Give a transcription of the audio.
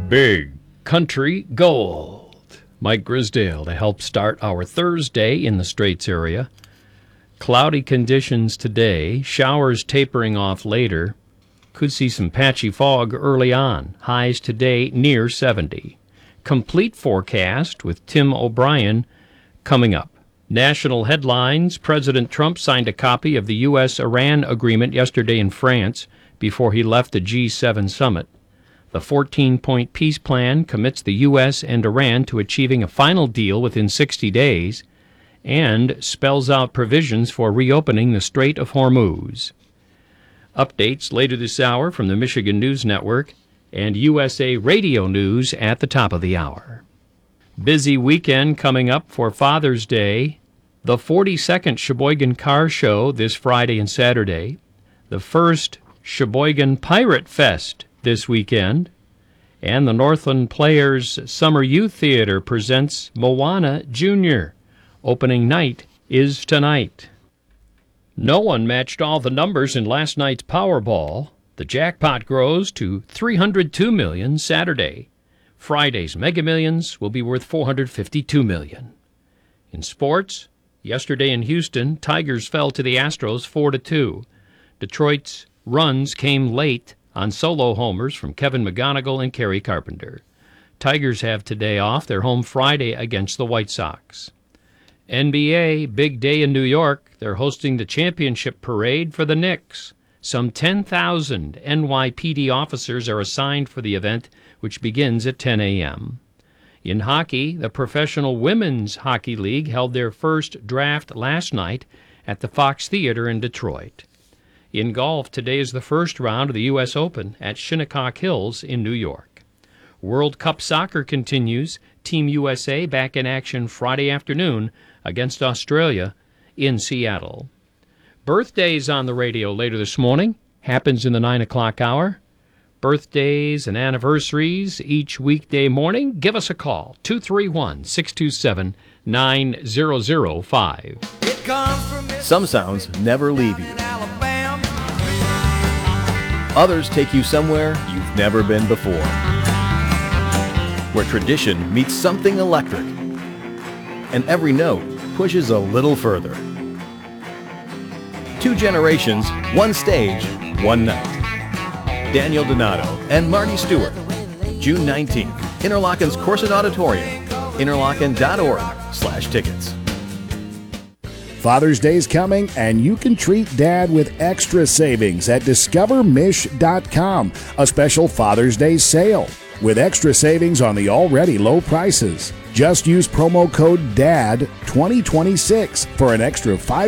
Big Country Gold. Mike Grisdale to help start our Thursday in the Straits area. Cloudy conditions today, showers tapering off later. Could see some patchy fog early on. Highs today near 70. Complete forecast with Tim O'Brien coming up. National headlines. President Trump signed a copy of the U.S.-Iran agreement yesterday in France before he left the G7 summit. The 14-point peace plan commits the U.S. and Iran to achieving a final deal within 60 days and spells out provisions for reopening the Strait of Hormuz. Updates later this hour from the Michigan News Network and USA Radio News at the top of the hour. Busy weekend coming up for Father's Day. The 42nd Sheboygan Car Show this Friday and Saturday. The first Sheboygan Pirate Fest this weekend. And the Northland Players Summer Youth Theater presents Moana Jr. Opening night is tonight. No one matched all the numbers in last night's Powerball. The jackpot grows to $302 million Saturday. Friday's Mega Millions will be worth $452 million. In sports, yesterday in Houston, Tigers fell to the Astros 4-2. Detroit's runs came late on solo homers from Kevin McGonigal and Kerry Carpenter. Tigers have today off. They're home Friday against the White Sox. NBA, big day in New York. They're hosting the championship parade for the Knicks. Some 10,000 NYPD officers are assigned for the event, which begins at 10 a.m. In hockey, the Professional Women's Hockey League held their first draft last night at the Fox Theater in Detroit. In golf, today is the first round of the U.S. Open at Shinnecock Hills in New York. World Cup soccer continues. Team USA back in action Friday afternoon against Australia in Seattle. Birthdays on the radio later this morning. Happens in the 9 o'clock hour. Birthdays and anniversaries each weekday morning. Give us a call, 231-627-9005. Some sounds never leave you. Others take you somewhere you've never been before. Where tradition meets something electric. And every note pushes a little further. 2 generations, 1 stage, 1 night. Daniel Donato and Marty Stewart. June 19th, Interlochen's Corset Auditorium. Interlochen.org/tickets. Father's Day's coming, and you can treat Dad with extra savings at DiscoverMish.com. A special Father's Day sale with extra savings on the already low prices. Just use promo code DAD2026 for an extra $5